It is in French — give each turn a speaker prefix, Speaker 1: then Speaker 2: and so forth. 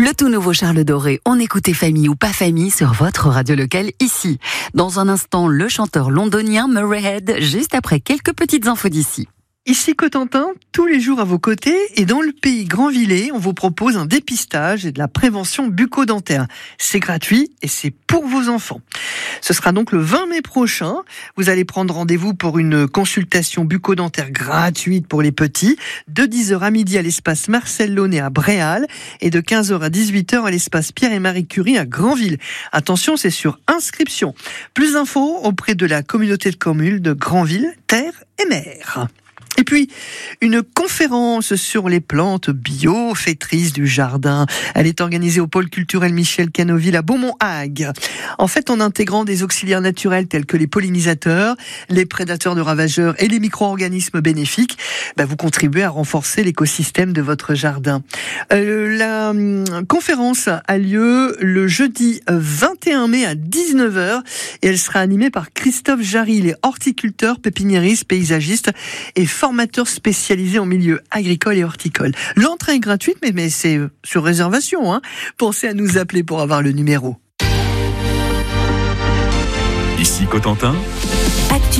Speaker 1: Le tout nouveau Charles Doré, on écoutait Famille ou pas famille sur votre radio locale ici. Dans un instant, le chanteur londonien Murray Head, juste après quelques petites infos d'ici.
Speaker 2: Ici Cotentin, tous les jours à vos côtés, et dans le pays Grandvillers, on vous propose un dépistage et de la prévention bucco-dentaire. C'est gratuit et c'est pour vos enfants. Ce sera donc le 20 mai prochain. Vous allez prendre rendez-vous pour une consultation bucco-dentaire gratuite pour les petits, de 10h à midi à l'espace Marcel Launay à Bréal et de 15h à 18h à l'espace Pierre et Marie Curie à Granville. Attention, c'est sur inscription. Plus d'infos auprès de la communauté de communes de Granville, Terre et Mer. Et puis, une conférence sur les plantes biofaitrices du jardin. Elle est organisée au pôle culturel Michel Canoville à Beaumont-Hague. En fait, en intégrant des auxiliaires naturels tels que les pollinisateurs, les prédateurs de ravageurs et les micro-organismes bénéfiques, vous contribuez à renforcer l'écosystème de votre jardin. La conférence a lieu le jeudi 21 mai à 19h et elle sera animée par Christophe Jarry, il est horticulteur, pépiniériste, paysagiste et formateur spécialisé en milieu agricole et horticole. L'entrée est gratuite, mais c'est sur réservation. Pensez à nous appeler pour avoir le numéro.
Speaker 3: Ici Cotentin.